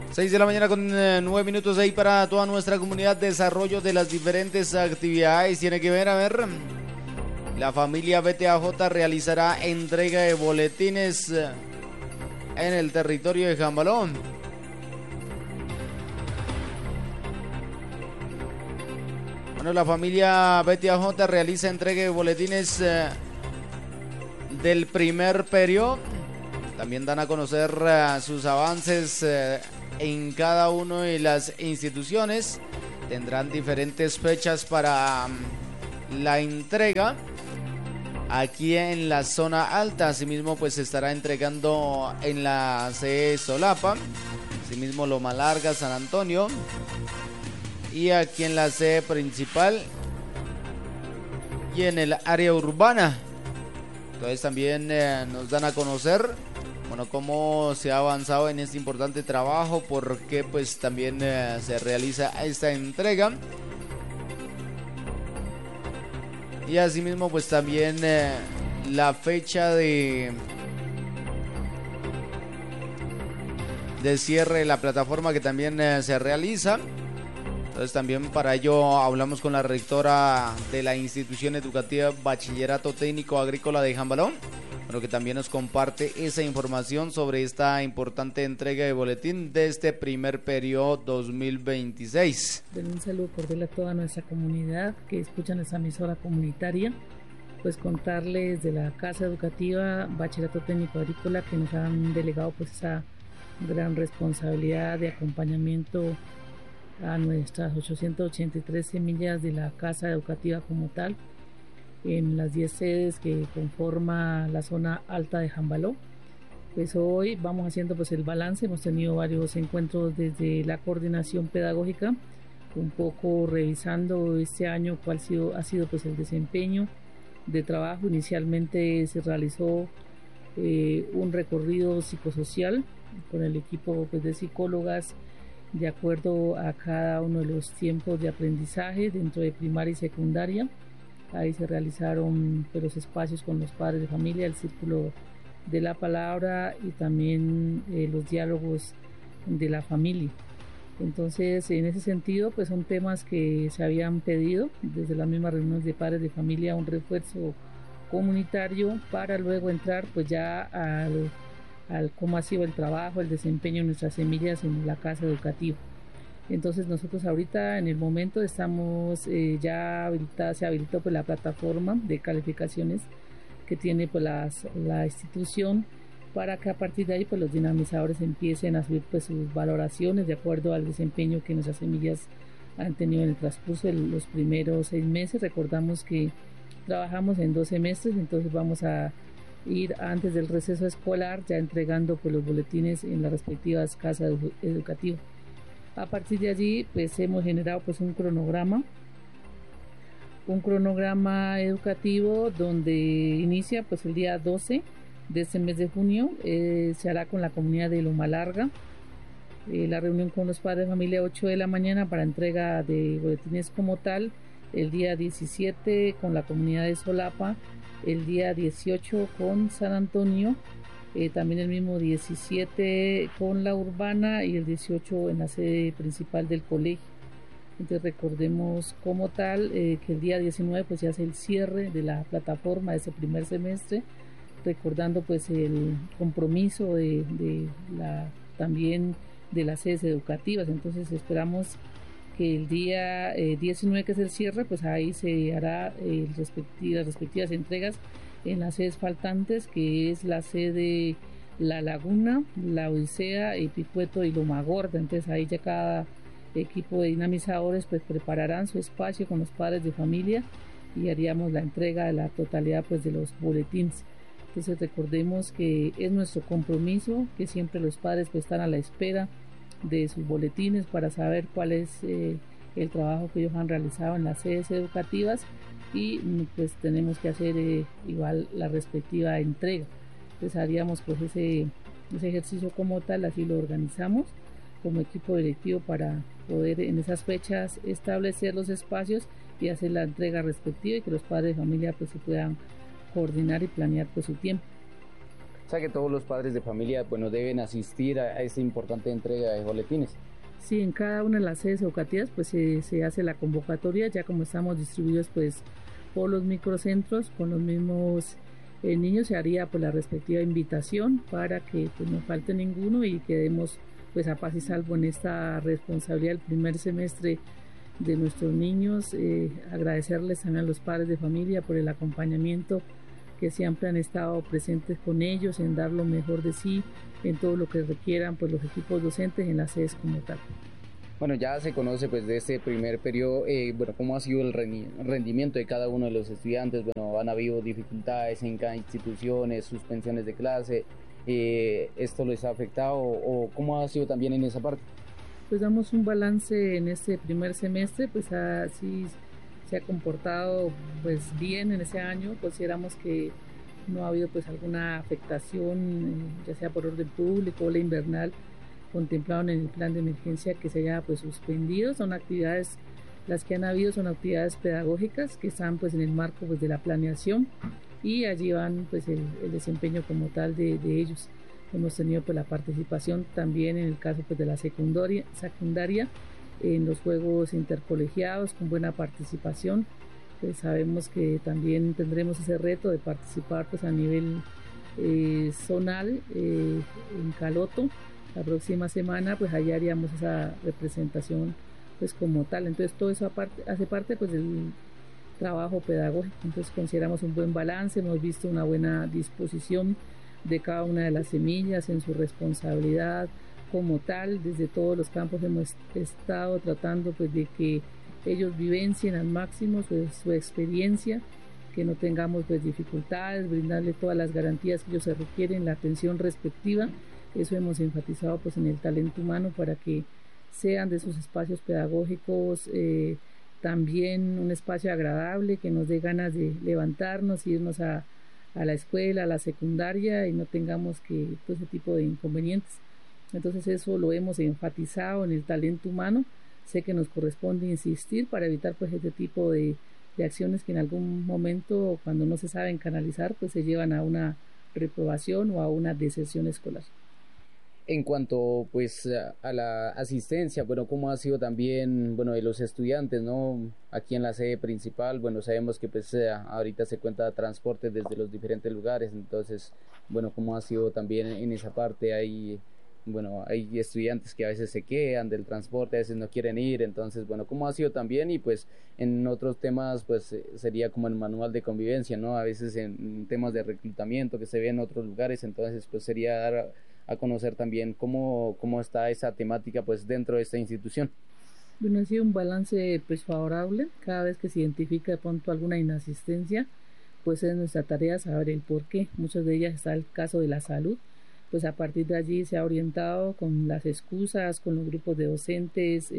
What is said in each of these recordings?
6 de la mañana con 9 minutos ahí para toda nuestra comunidad. Desarrollo de las diferentes actividades. Tiene que ver, a ver. La familia BTAJ realizará entrega de boletines en el territorio de Jambalón. Bueno, la familia BTAJ realiza entrega de boletines del primer periodo. También dan a conocer sus avances en cada una de las instituciones. Tendrán diferentes fechas para la entrega aquí en la zona alta. Asimismo, pues se estará entregando en la sede Solapa, asimismo Loma Larga, San Antonio, y aquí en la sede principal y en el área urbana. Entonces también nos dan a conocer, bueno, cómo se ha avanzado en este importante trabajo, porque pues también se realiza esta entrega. Y asimismo pues también la fecha de cierre de la plataforma que también se realiza. Entonces también para ello hablamos con la rectora de la institución educativa Bachillerato Técnico Agrícola de Jambalón, bueno, que también nos comparte esa información sobre esta importante entrega de boletín de este primer periodo 2026. Un saludo cordial a toda nuestra comunidad que escuchan esta emisora comunitaria. Pues contarles de la Casa Educativa Bachillerato Técnico Agrícola, que nos han delegado pues esa gran responsabilidad de acompañamiento a nuestras 883 semillas de la Casa Educativa como tal, en las 10 sedes que conforma la zona alta de Jambaló. Pues hoy vamos haciendo pues el balance. Hemos tenido varios encuentros desde la coordinación pedagógica, un poco revisando este año cuál ha sido pues el desempeño de trabajo. Inicialmente se realizó un recorrido psicosocial con el equipo pues de psicólogas, de acuerdo a cada uno de los tiempos de aprendizaje dentro de primaria y secundaria. Ahí se realizaron pues, los espacios con los padres de familia, el círculo de la palabra y también los diálogos de la familia. Entonces, en ese sentido, pues son temas que se habían pedido desde las mismas reuniones de padres de familia, un refuerzo comunitario para luego entrar pues ya al cómo ha sido el trabajo, el desempeño de nuestras semillas en la casa educativa. Entonces nosotros ahorita en el momento estamos ya habilitados, se habilitó pues la plataforma de calificaciones que tiene pues la institución, para que a partir de ahí pues los dinamizadores empiecen a subir pues sus valoraciones de acuerdo al desempeño que nuestras semillas han tenido en el transcurso de los primeros 6 meses. Recordamos que trabajamos en 2 semestres, entonces vamos a ir antes del receso escolar ya entregando pues los boletines en las respectivas casas educativas. A partir de allí pues hemos generado pues un cronograma educativo donde inicia pues el día 12 de este mes de junio. Se hará con la comunidad de Loma Larga la reunión con los padres de familia 8 de la mañana para entrega de boletines como tal. El día 17 con la comunidad de Solapa, el día 18 con San Antonio, también el mismo 17 con la urbana y el 18 en la sede principal del colegio. Entonces recordemos como tal que el día 19 pues se hace el cierre de la plataforma de ese primer semestre, recordando pues el compromiso también de las sedes educativas. Entonces esperamos que el día 19, que es el cierre, pues ahí se hará las respectivas entregas en las sedes faltantes, que es la sede La Laguna, La Odisea, Picueto y Loma Gorda. Entonces ahí ya cada equipo de dinamizadores pues prepararán su espacio con los padres de familia y haríamos la entrega de la totalidad pues de los boletines. Entonces recordemos que es nuestro compromiso, que siempre los padres pues están a la espera de sus boletines para saber cuál es el trabajo que ellos han realizado en las sedes educativas, y pues tenemos que hacer igual la respectiva entrega. Entonces haríamos pues ese ejercicio como tal, así lo organizamos como equipo directivo para poder en esas fechas establecer los espacios y hacer la entrega respectiva, y que los padres de familia pues se puedan coordinar y planear pues su tiempo. O sea que todos los padres de familia, bueno, deben asistir a esta importante entrega de boletines. Sí, en cada una de las sedes educativas pues se hace la convocatoria, ya como estamos distribuidos pues por los microcentros con los mismos niños, se haría pues la respectiva invitación para que pues no falte ninguno y quedemos pues a paz y salvo en esta responsabilidad del primer semestre de nuestros niños. Agradecerles también a los padres de familia por el acompañamiento, que siempre han estado presentes con ellos en dar lo mejor de sí en todo lo que requieran pues los equipos docentes en las sedes como tal. Bueno, ya se conoce pues de este primer periodo, bueno, cómo ha sido el rendimiento de cada uno de los estudiantes. Bueno, han habido dificultades en cada institución, suspensiones de clase, ¿esto les ha afectado o cómo ha sido también en esa parte? Pues damos un balance en este primer semestre, pues así se ha comportado pues bien en ese año. Consideramos que no ha habido pues alguna afectación, ya sea por orden público o la invernal contemplado en el plan de emergencia que se haya pues suspendido. Son actividades, las que han habido son actividades pedagógicas que están pues en el marco pues de la planeación y allí van pues el desempeño como tal de ellos. Hemos tenido pues la participación también en el caso pues de la secundaria en los juegos intercolegiados con buena participación. Pues sabemos que también tendremos ese reto de participar pues a nivel zonal en Caloto. La próxima semana pues allá haríamos esa representación pues como tal. Entonces todo eso hace parte pues del trabajo pedagógico. Entonces consideramos un buen balance, hemos visto una buena disposición de cada una de las semillas en su responsabilidad como tal. Desde todos los campos hemos estado tratando pues de que ellos vivencien al máximo su experiencia, que no tengamos pues dificultades, brindarle todas las garantías que ellos se requieren, la atención respectiva. Eso hemos enfatizado pues en el talento humano para que sean de esos espacios pedagógicos también un espacio agradable que nos dé ganas de levantarnos, irnos a la escuela, a la secundaria y no tengamos que todo ese tipo de inconvenientes. Entonces eso lo hemos enfatizado en el talento humano. Sé que nos corresponde insistir para evitar pues este tipo de acciones que en algún momento, cuando no se saben canalizar, pues se llevan a una reprobación o a una deserción escolar. En cuanto pues a la asistencia, bueno, cómo ha sido también, bueno, de los estudiantes, ¿no? Aquí en la sede principal, bueno, sabemos que pues ahorita se cuenta transporte desde los diferentes lugares, entonces, bueno, cómo ha sido también en esa parte. Hay estudiantes que a veces se quedan del transporte, a veces no quieren ir, entonces, bueno, cómo ha sido también. Y pues en otros temas, pues sería como el manual de convivencia, ¿no? A veces en temas de reclutamiento que se ve en otros lugares, entonces pues sería dar a conocer también cómo está esa temática pues dentro de esta institución. Bueno, ha sido un balance pues favorable. Cada vez que se identifica de pronto alguna inasistencia, pues es nuestra tarea saber el por qué. Muchas de ellas está el caso de la salud, pues a partir de allí se ha orientado con las excusas, con los grupos de docentes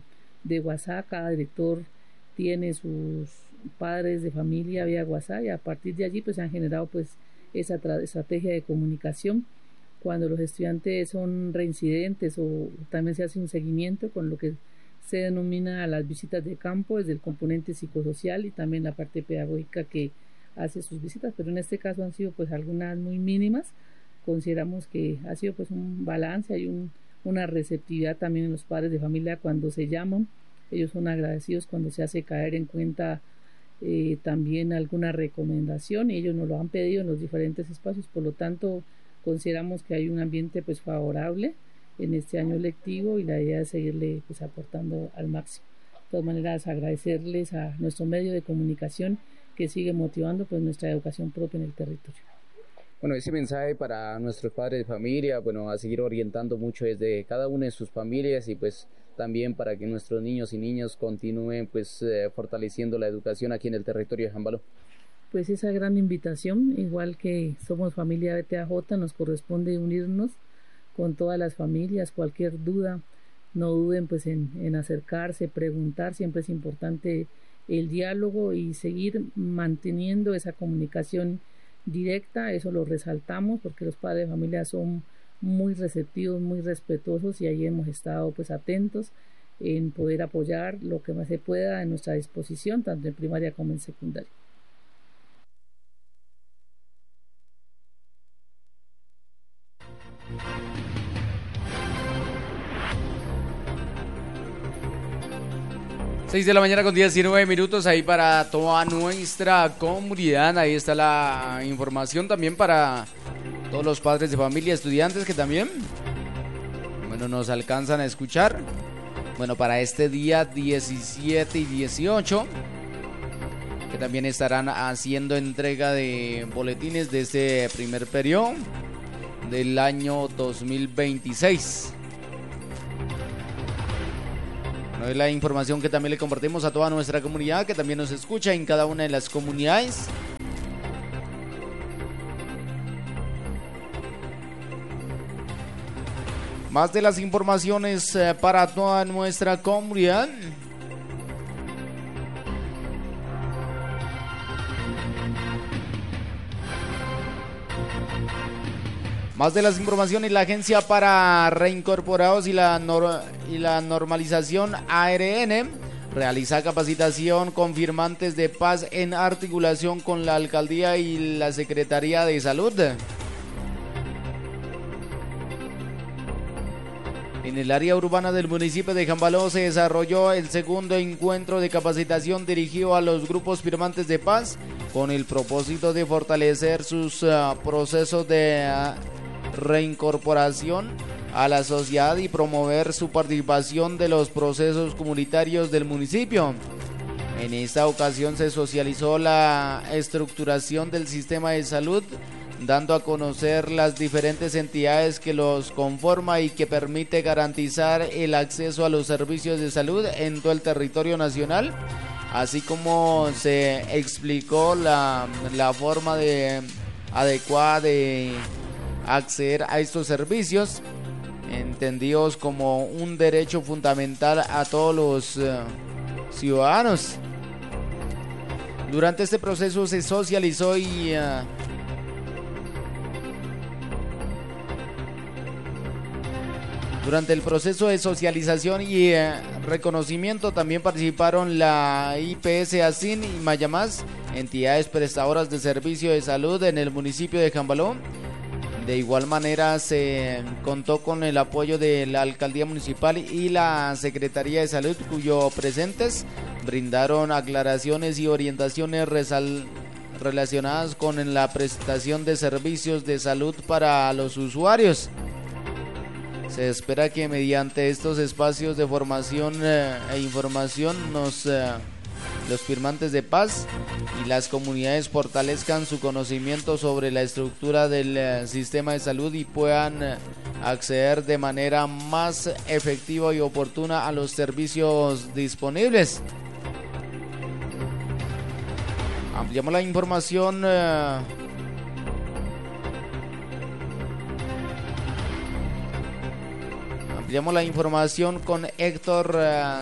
de WhatsApp. Cada director tiene sus padres de familia vía WhatsApp y a partir de allí pues se han generado pues esa estrategia de comunicación. Cuando los estudiantes son reincidentes o también se hace un seguimiento con lo que se denomina las visitas de campo desde el componente psicosocial y también la parte pedagógica que hace sus visitas, pero en este caso han sido pues algunas muy mínimas. Consideramos que ha sido pues un balance, hay una receptividad también en los padres de familia cuando se llaman. Ellos son agradecidos cuando se hace caer en cuenta también alguna recomendación y ellos nos lo han pedido en los diferentes espacios. Por lo tanto, consideramos que hay un ambiente pues favorable en este año lectivo y la idea es seguirle pues aportando al máximo. De todas maneras, agradecerles a nuestro medio de comunicación que sigue motivando pues nuestra educación propia en el territorio. Bueno, ese mensaje para nuestros padres de familia, bueno, a seguir orientando mucho desde cada una de sus familias y pues también para que nuestros niños y niñas continúen pues fortaleciendo la educación aquí en el territorio de Jambaló. Pues esa gran invitación, igual que somos familia BTAJ, nos corresponde unirnos con todas las familias. Cualquier duda, no duden pues en acercarse, preguntar. Siempre es importante el diálogo y seguir manteniendo esa comunicación directa. Eso lo resaltamos porque los padres de familia son muy receptivos, muy respetuosos y ahí hemos estado pues atentos en poder apoyar lo que más se pueda en nuestra disposición, tanto en primaria como en secundaria. 6 de la mañana con 19 minutos ahí para toda nuestra comunidad. Ahí está la información también para todos los padres de familia, estudiantes que también, bueno, nos alcanzan a escuchar. Bueno, para este día 17 y 18, que también estarán haciendo entrega de boletines de este primer periodo del año 2026. Bueno, es la información que también le compartimos a toda nuestra comunidad, que también nos escucha en cada una de las comunidades. Más de las informaciones para toda nuestra comunidad. Más de las informaciones, la Agencia para Reincorporados y la Normalización ARN realiza capacitación con firmantes de paz en articulación con la Alcaldía y la Secretaría de Salud. En el área urbana del municipio de Jambaló se desarrolló el segundo encuentro de capacitación dirigido a los grupos firmantes de paz con el propósito de fortalecer sus procesos de reincorporación a la sociedad y promover su participación de los procesos comunitarios del municipio. En esta ocasión se socializó la estructuración del sistema de salud, dando a conocer las diferentes entidades que los conforman y que permite garantizar el acceso a los servicios de salud en todo el territorio nacional, así como se explicó la forma adecuada de acceder a estos servicios, entendidos como un derecho fundamental a todos los ciudadanos. Durante este proceso se socializó y durante el proceso de socialización y reconocimiento también participaron la IPS ASIN y Mayamás, entidades prestadoras de servicio de salud en el municipio de Jambaló. De igual manera se contó con el apoyo de la Alcaldía Municipal y la Secretaría de Salud, cuyos presentes brindaron aclaraciones y orientaciones relacionadas con la prestación de servicios de salud para los usuarios. Se espera que mediante estos espacios de formación e información los firmantes de paz y las comunidades fortalezcan su conocimiento sobre la estructura del sistema de salud y puedan acceder de manera más efectiva y oportuna a los servicios disponibles. Ampliamos la información. Ampliamos la información con Héctor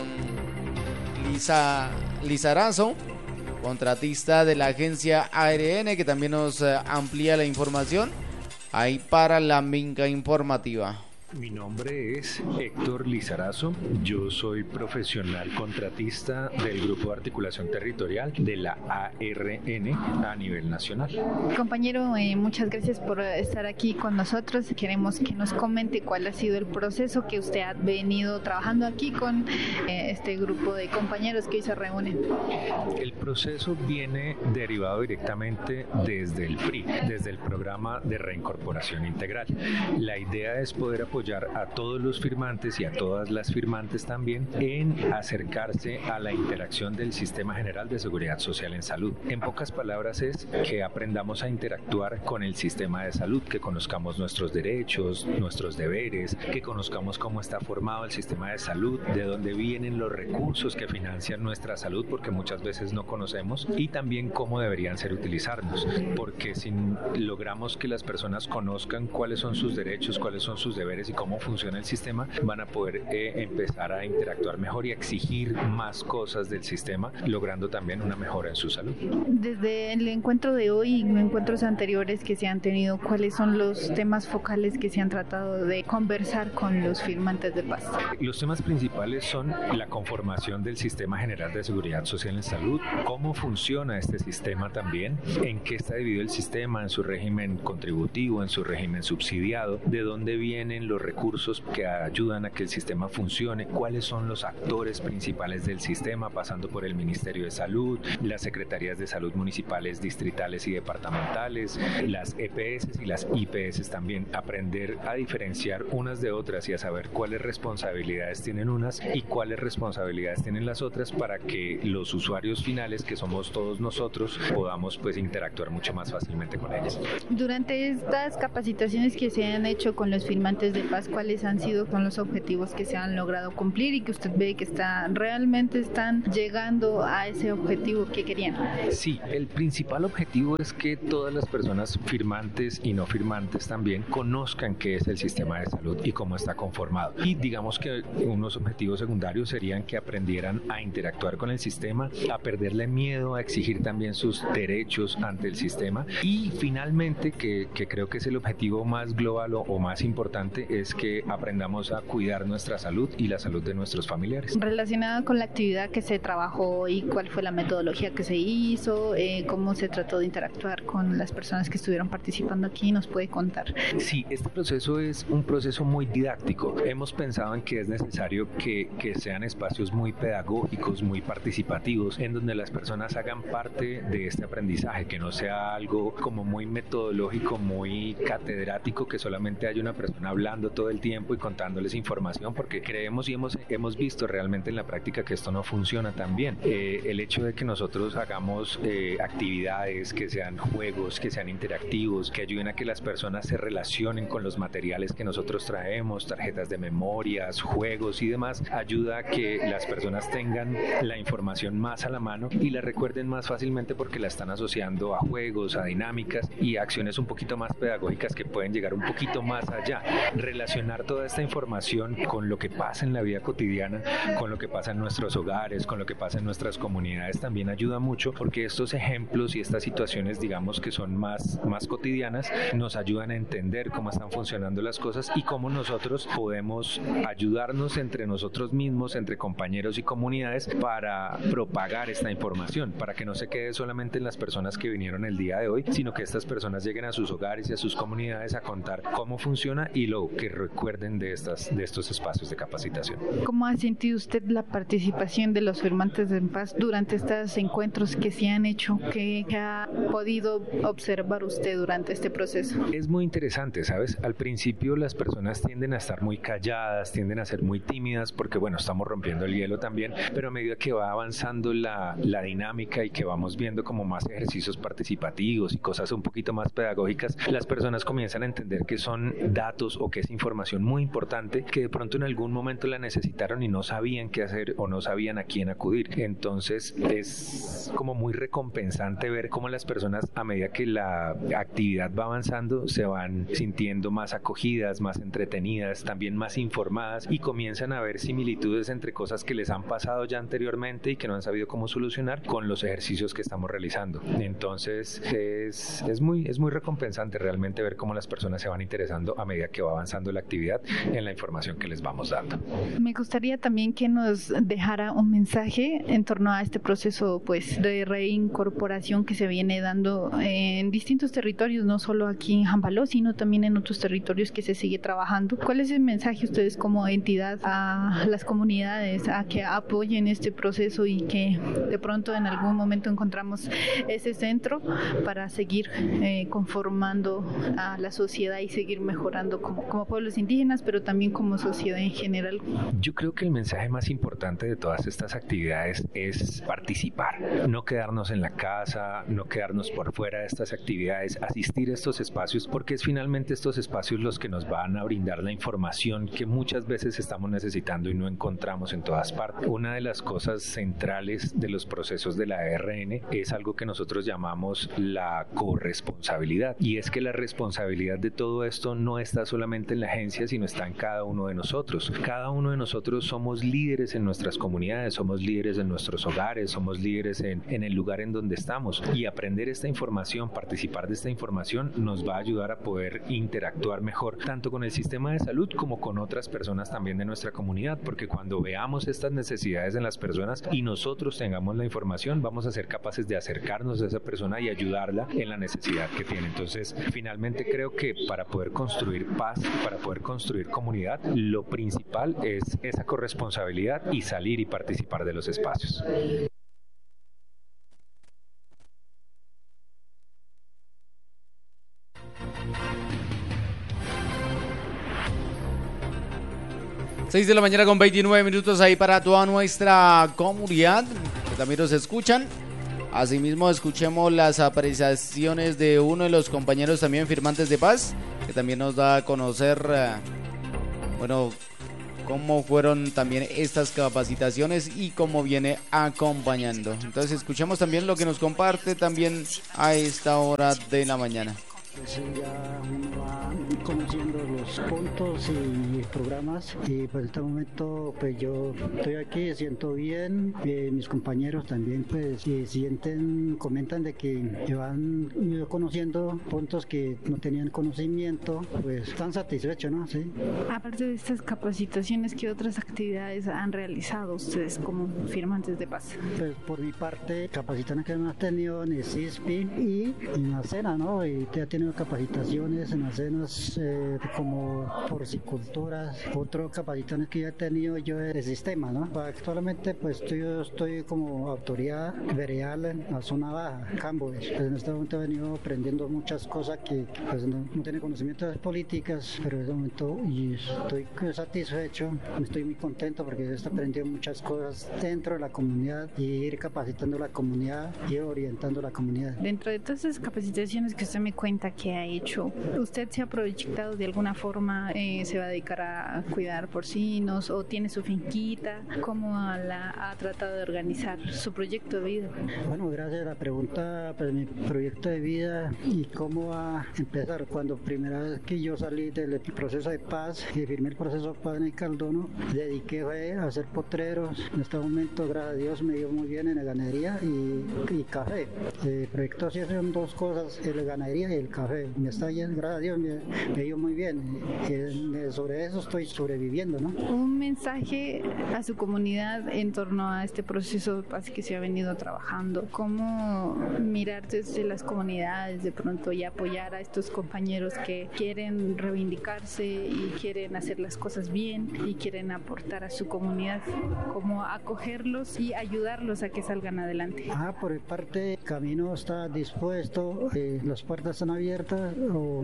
Lizarazo, contratista de la agencia ARN, que también nos amplía la información ahí para la Minca Informativa. Mi nombre es Héctor Lizarazo, yo soy profesional contratista del Grupo de Articulación Territorial de la ARN a nivel nacional. Compañero, muchas gracias por estar aquí con nosotros. Queremos que nos comente cuál ha sido el proceso que usted ha venido trabajando aquí con este grupo de compañeros que hoy se reúnen. El proceso viene derivado directamente desde el PRI, desde el Programa de Reincorporación Integral. La idea es poder apoyar a todos los firmantes y a todas las firmantes también en acercarse a la interacción del Sistema General de Seguridad Social en Salud. En pocas palabras es que aprendamos a interactuar con el sistema de salud, que conozcamos nuestros derechos, nuestros deberes, que conozcamos cómo está formado el sistema de salud, de dónde vienen los recursos que financian nuestra salud, porque muchas veces no conocemos, y también cómo deberían ser utilizados, porque si logramos que las personas conozcan cuáles son sus derechos, cuáles son sus deberes y cómo funciona el sistema, van a poder empezar a interactuar mejor y a exigir más cosas del sistema, logrando también una mejora en su salud. Desde el encuentro de hoy y encuentros anteriores que se han tenido, ¿cuáles son los temas focales que se han tratado de conversar con los firmantes de paz? Los temas principales son la conformación del Sistema General de Seguridad Social en Salud, cómo funciona este sistema también, en qué está dividido el sistema, en su régimen contributivo, en su régimen subsidiado, de dónde vienen los recursos que ayudan a que el sistema funcione, cuáles son los actores principales del sistema, pasando por el Ministerio de Salud, las Secretarías de Salud municipales, distritales y departamentales, las EPS y las IPS también, aprender a diferenciar unas de otras y a saber cuáles responsabilidades tienen unas y cuáles responsabilidades tienen las otras para que los usuarios finales, que somos todos nosotros, podamos pues interactuar mucho más fácilmente con ellas. Durante estas capacitaciones que se han hecho con los firmantes de paz, ¿cuáles han sido con los objetivos que se han logrado cumplir y que usted ve que realmente están llegando a ese objetivo que querían? Sí, el principal objetivo es que todas las personas firmantes y no firmantes también conozcan qué es el sistema de salud y cómo está conformado. Y digamos que unos objetivos secundarios serían que aprendieran a interactuar con el sistema, a perderle miedo, a exigir también sus derechos ante el sistema y finalmente, que creo que es el objetivo más global o más importante, es que aprendamos a cuidar nuestra salud y la salud de nuestros familiares. Relacionada con la actividad que se trabajó y cuál fue la metodología que se hizo, cómo se trató de interactuar con las personas que estuvieron participando aquí, ¿nos puede contar? Sí, este proceso es un proceso muy didáctico. Hemos pensado en que es necesario que sean espacios muy pedagógicos, muy participativos, en donde las personas hagan parte de este aprendizaje, que no sea algo como muy metodológico, muy catedrático, que solamente haya una persona hablando todo el tiempo y contándoles información, porque creemos y hemos visto realmente en la práctica que esto no funciona tan bien. El hecho de que nosotros hagamos actividades, que sean juegos, que sean interactivos, que ayuden a que las personas se relacionen con los materiales que nosotros traemos, tarjetas de memorias, juegos y demás, ayuda a que las personas tengan la información más a la mano y la recuerden más fácilmente porque la están asociando a juegos, a dinámicas y a acciones un poquito más pedagógicas que pueden llegar un poquito más allá. Relacionar toda esta información con lo que pasa en la vida cotidiana, con lo que pasa en nuestros hogares, con lo que pasa en nuestras comunidades también ayuda mucho, porque estos ejemplos y estas situaciones, digamos que son más cotidianas, nos ayudan a entender cómo están funcionando las cosas y cómo nosotros podemos ayudarnos entre nosotros mismos, entre compañeros y comunidades, para propagar esta información, para que no se quede solamente en las personas que vinieron el día de hoy, sino que estas personas lleguen a sus hogares y a sus comunidades a contar cómo funciona y lo que recuerden de estos espacios de capacitación. ¿Cómo ha sentido usted la participación de los firmantes de paz durante estos encuentros que se han hecho? ¿Qué ha podido observar usted durante este proceso? Es muy interesante, ¿sabes? Al principio las personas tienden a estar muy calladas, tienden a ser muy tímidas porque, bueno, estamos rompiendo el hielo también, pero a medida que va avanzando la dinámica y que vamos viendo como más ejercicios participativos y cosas un poquito más pedagógicas, las personas comienzan a entender que son datos o que es información muy importante que de pronto en algún momento la necesitaron y no sabían qué hacer o no sabían a quién acudir. Entonces es como muy recompensante ver cómo las personas, a medida que la actividad va avanzando, se van sintiendo más acogidas, más entretenidas, también más informadas y comienzan a ver similitudes entre cosas que les han pasado ya anteriormente y que no han sabido cómo solucionar con los ejercicios que estamos realizando. Entonces es muy recompensante realmente ver cómo las personas se van interesando a medida que va avanzando la actividad en la información que les vamos dando. Me gustaría también que nos dejara un mensaje en torno a este proceso pues de reincorporación que se viene dando en distintos territorios, no solo aquí en Jambaló, sino también en otros territorios que se sigue trabajando. ¿Cuál es el mensaje ustedes como entidad a las comunidades a que apoyen este proceso y que de pronto en algún momento encontramos ese centro para seguir conformando a la sociedad y seguir mejorando como pueblos indígenas, pero también como sociedad en general? Yo creo que el mensaje más importante de todas estas actividades es participar, no quedarnos en la casa, no quedarnos por fuera de estas actividades, asistir a estos espacios, porque es finalmente estos espacios los que nos van a brindar la información que muchas veces estamos necesitando y no encontramos en todas partes. Una de las cosas centrales de los procesos de la ARN es algo que nosotros llamamos la corresponsabilidad, y es que la responsabilidad de todo esto no está solamente en la agencia, sino está en cada uno de nosotros. Cada uno de nosotros somos líderes en nuestras comunidades, somos líderes en nuestros hogares, somos líderes en el lugar en donde estamos, y aprender esta información, participar de esta información nos va a ayudar a poder interactuar mejor tanto con el sistema de salud como con otras personas también de nuestra comunidad, porque cuando veamos estas necesidades en las personas y nosotros tengamos la información, vamos a ser capaces de acercarnos a esa persona y ayudarla en la necesidad que tiene. Entonces, finalmente creo que para poder construir paz para poder construir comunidad, lo principal es esa corresponsabilidad y salir y participar de los espacios. Seis de la mañana con 29 minutos ahí para toda nuestra comunidad que también nos escuchan. Asimismo, escuchemos las apreciaciones de uno de los compañeros también firmantes de paz, que también nos da a conocer, bueno, cómo fueron también estas capacitaciones y cómo viene acompañando. Entonces, escuchemos también lo que nos comparte también a esta hora de la mañana. Pues ya uno va conociendo los puntos y programas y pues en este momento pues yo estoy aquí, siento bien, mis compañeros también pues comentan de que van ido conociendo puntos que no tenían conocimiento, pues están satisfechos, ¿no? Sí. Aparte de estas capacitaciones, ¿qué otras actividades han realizado ustedes como firmantes de paz? Pues por mi parte, capacitaciones que hemos tenido en el CISPI y en la cena, ¿no? Y ya tienen capacitaciones en las cenas como porciculturas, otras capacitaciones que yo he tenido yo de sistemas, ¿no? Actualmente pues yo estoy como autoridad veredal en la zona baja, Camboes. Pues en este momento he venido aprendiendo muchas cosas que pues no tengo conocimiento de las políticas, pero en este momento y estoy satisfecho, estoy muy contento porque he aprendido muchas cosas dentro de la comunidad y ir capacitando a la comunidad y orientando a la comunidad. Dentro de todas esas capacitaciones que usted me cuenta que ha hecho, ¿usted se ha proyectado de alguna forma, se va a dedicar a cuidar porcinos o tiene su finquita? ¿Cómo ha tratado de organizar su proyecto de vida? Bueno, gracias a la pregunta, pues mi proyecto de vida y cómo va a empezar. Cuando primera vez que yo salí del proceso de paz y firmé el proceso de paz en el Caldono, dediqué a hacer potreros. En este momento, gracias a Dios, me dio muy bien en la ganadería y café. El proyecto sí son dos cosas, la ganadería y el café. Me está yendo, gracias a Dios, me dio muy bien. Sobre eso estoy sobreviviendo, ¿no? Un mensaje a su comunidad en torno a este proceso de paz que se ha venido trabajando. ¿Cómo mirar desde las comunidades de pronto y apoyar a estos compañeros que quieren reivindicarse y quieren hacer las cosas bien y quieren aportar a su comunidad? ¿Cómo acogerlos y ayudarlos a que salgan adelante? Por mi parte, el camino está dispuesto, las puertas están abiertas,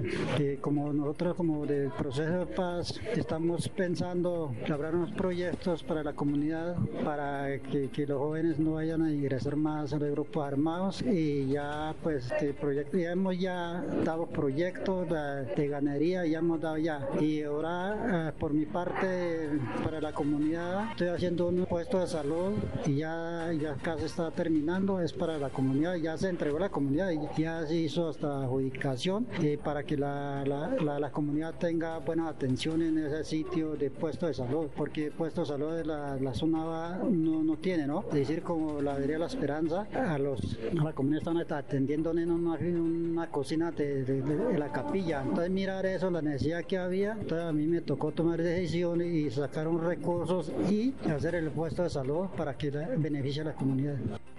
como nosotros como del proceso de paz estamos pensando elaborar unos proyectos para la comunidad para que los jóvenes no vayan a ingresar más a los grupos armados y ya pues ya hemos dado proyectos de ganadería, ya hemos dado y ahora por mi parte para la comunidad estoy haciendo un puesto de salud y ya casi está terminando, es para la comunidad, ya se entregó a la comunidad y ya se hizo hasta adjudicación para que la comunidad tenga buena atención en ese sitio de puesto de salud, porque puesto de salud de la zona baja no tiene, ¿no? Es decir, como la vería La Esperanza, a la comunidad están atendiendo en una cocina de la capilla. Entonces mirar eso, la necesidad que había, entonces a mí me tocó tomar decisiones y sacar unos recursos y hacer el puesto de salud para que beneficie a la comunidad.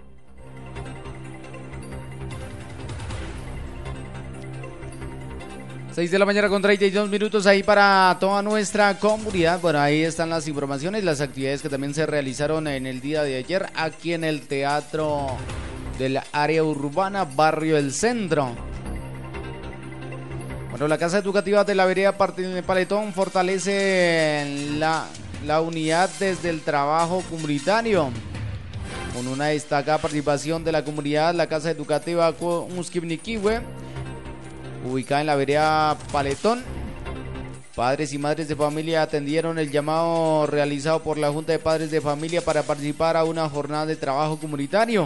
Seis de la mañana con 32 minutos ahí para toda nuestra comunidad. Bueno, ahí están las informaciones, las actividades que también se realizaron en el día de ayer aquí en el Teatro del Área Urbana, Barrio El Centro. Bueno, la Casa Educativa de la Vereda Paletón fortalece la unidad desde el trabajo comunitario. Con una destacada participación de la comunidad, la Casa Educativa Musquibniquihue, ubicada en la vereda Paletón, padres y madres de familia atendieron el llamado realizado por la Junta de Padres de Familia para participar a una jornada de trabajo comunitario.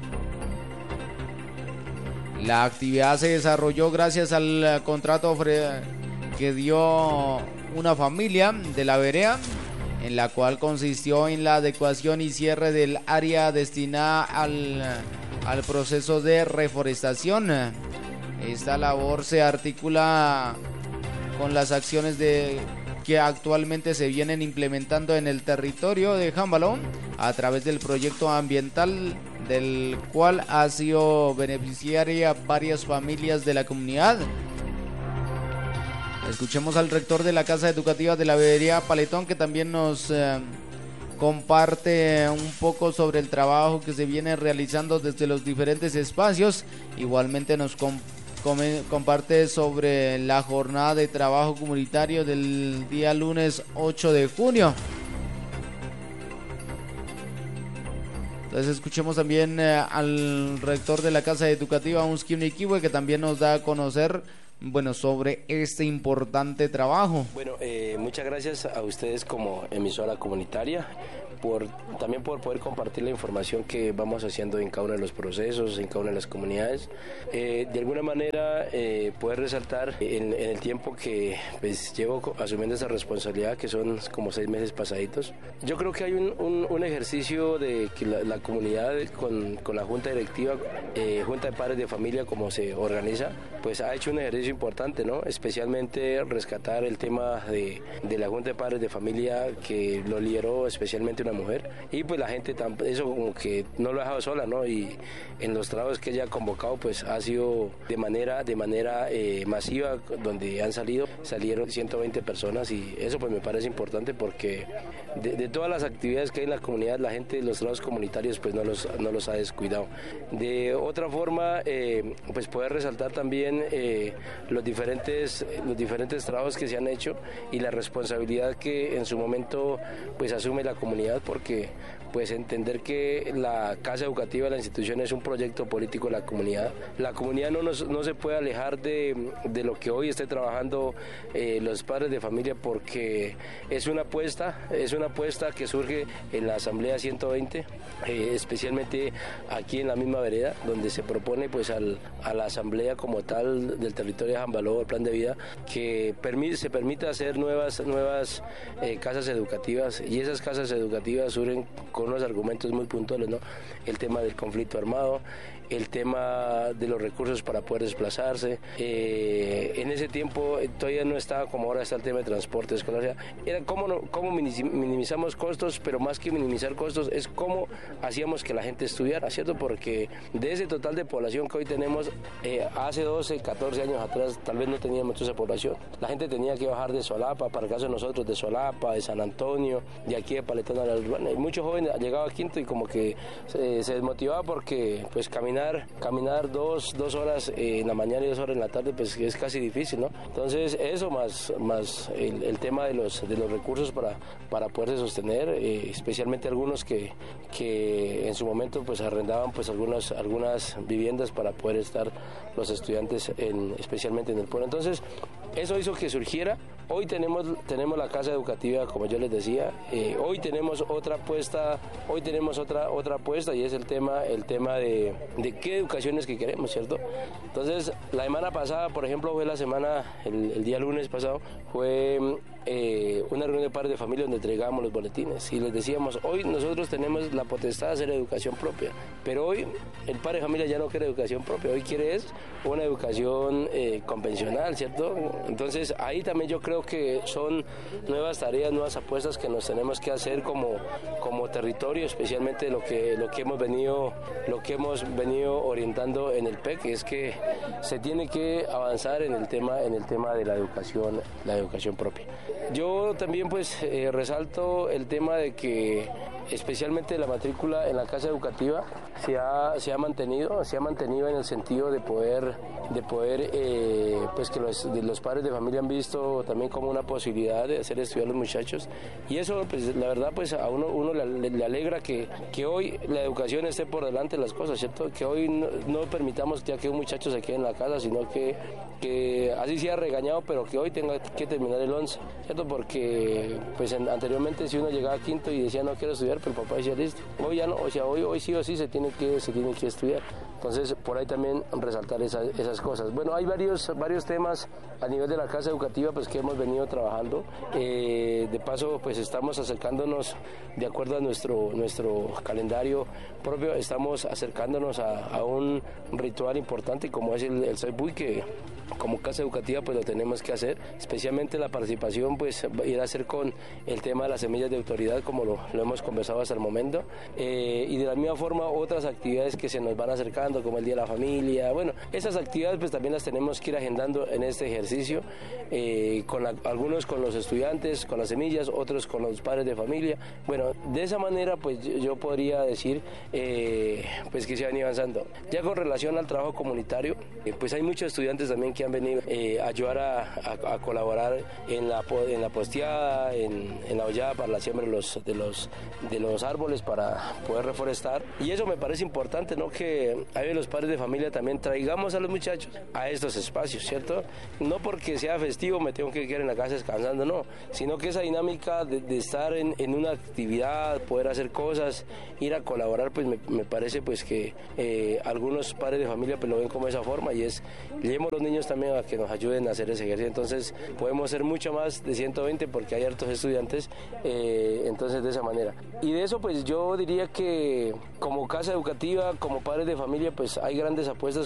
La actividad se desarrolló gracias al contrato que dio una familia de la vereda, en la cual consistió en la adecuación y cierre del área destinada al proceso de reforestación. Esta labor se articula con las acciones que actualmente se vienen implementando en el territorio de Jambalón a través del proyecto ambiental del cual ha sido beneficiaria varias familias de la comunidad. Escuchemos al rector de la Casa Educativa de la Veeduría Paletón, que también nos comparte un poco sobre el trabajo que se viene realizando desde los diferentes espacios. Igualmente nos comparte sobre la jornada de trabajo comunitario del día lunes 8 de junio. Entonces escuchemos también al rector de la Casa Educativa, Unski Uniquiwe, que también nos da a conocer sobre este importante trabajo. Bueno, muchas gracias a ustedes como emisora comunitaria también por poder compartir la información que vamos haciendo en cada uno de los procesos, en cada una de las comunidades. De alguna manera poder resaltar en el tiempo que pues llevo asumiendo esa responsabilidad, que son como 6 meses pasaditos. Yo creo que hay un ejercicio de que la comunidad con la junta directiva, junta de padres de familia, como se organiza, pues ha hecho un ejercicio importante, ¿no? Especialmente rescatar el tema de la junta de padres de familia, que lo lideró especialmente una mujer, y pues la gente eso como que no lo ha dejado sola, ¿no? Y en los trabajos que ella ha convocado, pues ha sido de manera masiva, donde salieron 120 personas, y eso pues me parece importante, porque de todas las actividades que hay en la comunidad, la gente, los trabajos comunitarios pues no los ha descuidado. De otra forma, pues poder resaltar también los diferentes trabajos que se han hecho y la responsabilidad que en su momento pues asume la comunidad, porque pues entender que la Casa Educativa, la institución, es un proyecto político de la comunidad. La comunidad no se puede alejar de lo que hoy esté trabajando los padres de familia, porque es una apuesta que surge en la Asamblea 120, especialmente aquí en la misma vereda, donde se propone pues a la Asamblea como tal del territorio de Jambaló, el plan de vida, que se permita hacer nuevas casas educativas, y esas casas educativas surgen con unos argumentos muy puntuales, ¿no? El tema del conflicto armado, el tema de los recursos para poder desplazarse. En ese tiempo todavía no estaba como ahora está el tema de transporte escolar. Era cómo minimizamos costos, pero más que minimizar costos es cómo hacíamos que la gente estudiara, ¿cierto? Porque de ese total de población que hoy tenemos, hace 12, 14 años atrás tal vez no teníamos esa población. La gente tenía que bajar de Solapa, para el caso de nosotros, de Solapa, de San Antonio, de aquí de Paletón a la Urbana. Y muchos jóvenes llegaban a Quinto y como que se desmotivaba, porque pues caminar 2 horas en la mañana y 2 horas en la tarde, pues es casi difícil, ¿no? Entonces eso más el tema de los recursos para poderse sostener, especialmente algunos que en su momento pues arrendaban pues algunas viviendas para poder estar los estudiantes especialmente en el pueblo. Entonces eso hizo que surgiera. Hoy tenemos la Casa Educativa, como yo les decía. Hoy tenemos otra apuesta, y es el tema de qué educación es que queremos, ¿cierto? Entonces, la semana pasada, por ejemplo, fue el día lunes pasado, fue una reunión de padres de familia donde entregábamos los boletines y les decíamos: hoy nosotros tenemos la potestad de hacer educación propia, pero hoy el padre de familia ya no quiere educación propia, hoy quiere una educación convencional, ¿cierto? Entonces ahí también yo creo que son nuevas tareas, nuevas apuestas que nos tenemos que hacer como territorio, especialmente lo que hemos venido orientando en el PEC, es que se tiene que avanzar en el tema de la educación propia. Yo también pues resalto el tema de que especialmente la matrícula en la Casa Educativa se ha mantenido en el sentido de poder pues que los padres de familia han visto también como una posibilidad de hacer estudiar a los muchachos, y eso pues la verdad pues a uno le alegra que hoy la educación esté por delante de las cosas, ¿cierto? Que hoy no permitamos ya que un muchacho se quede en la casa, sino que así sea regañado, pero que hoy tenga que terminar el 11, ¿cierto? Porque pues anteriormente si uno llegaba a quinto y decía no quiero estudiar, pero el papá decía listo, hoy ya no, o sea, hoy sí o sí se tiene que estudiar. Entonces por ahí también resaltar esas cosas. Bueno, hay varios temas a nivel de la Casa Educativa pues que hemos venido trabajando. De paso pues estamos acercándonos, de acuerdo a nuestro calendario propio, estamos acercándonos a un ritual importante como es el Soy Buy, que como casa educativa pues lo tenemos que hacer, especialmente la participación pues ir a hacer con el tema de las semillas de autoridad como lo hemos conversado hasta el momento, y de la misma forma otras actividades que se nos van acercando como el Día de la Familia. Bueno, esas actividades pues también las tenemos que ir agendando en este ejercicio, algunos con los estudiantes, con las semillas, otros con los padres de familia. Bueno, de esa manera pues yo podría decir pues que se van avanzando. Ya con relación al trabajo comunitario, pues hay muchos estudiantes también que han venido a ayudar a colaborar en la posteada, en la hollada para la siembra de los árboles para poder reforestar, y eso me parece importante, ¿no? Que ahí los padres de familia también traigamos a los muchachos a estos espacios, ¿cierto? No porque sea festivo me tengo que quedar en la casa descansando, no, sino que esa dinámica de estar en una actividad, poder hacer cosas, ir a colaborar, pues me parece pues que algunos padres de familia pues lo ven como esa forma, y llevemos a los niños también a que nos ayuden a hacer ese ejercicio. Entonces podemos ser mucho más de 120 porque hay hartos estudiantes, entonces de esa manera. Y de eso pues yo diría que como casa educativa, como padres de familia, pues hay grandes apuestas